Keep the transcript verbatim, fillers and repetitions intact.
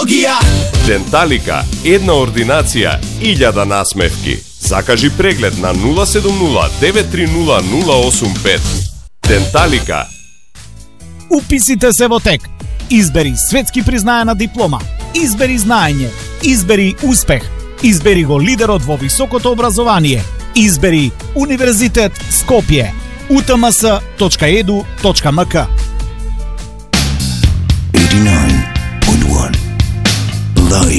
стоматологија. Денталика, една ординација, илјада насмевки. Закажи преглед на нула седум нула девет три нула нула осум пет. Денталика. Уписите се во ТЕК. Избери светски признаена диплома. Избери знаење. Избери успех. Избери го лидерот во високото образование. Избери Универзитет Скопје. у те ем ес точка е ду точка ем ка. eighty-nine point one Live.